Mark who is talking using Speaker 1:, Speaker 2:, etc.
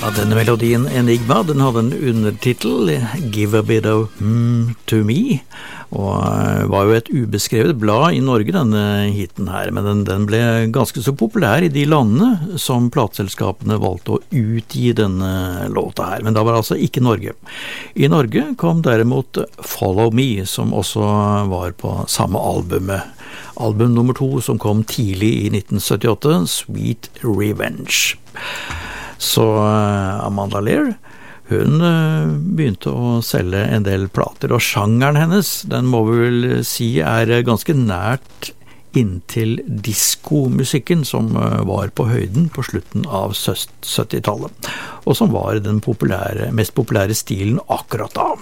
Speaker 1: Ja, denne melodien Enigma, den hadde en undertitel, Give a bit of to me, og var jo et ubeskrevet blad i Norge, denne hiten her, men den ble ganske så populær i de landene som plateselskapene valgte å utgi denne låta her, men da var altså ikke Norge. I Norge kom derimot Follow Me, som også var på samme albumet. Album nummer 2 som kom tidlig i 1978, Sweet Revenge. Så Amanda Lear, hun begynte å selge en del plater, og sjangeren hennes, den må vi vel si ganske nært inntil diskomusikken som var på høyden på slutten av 70-tallet, og som var den mest populære stilen akkurat da.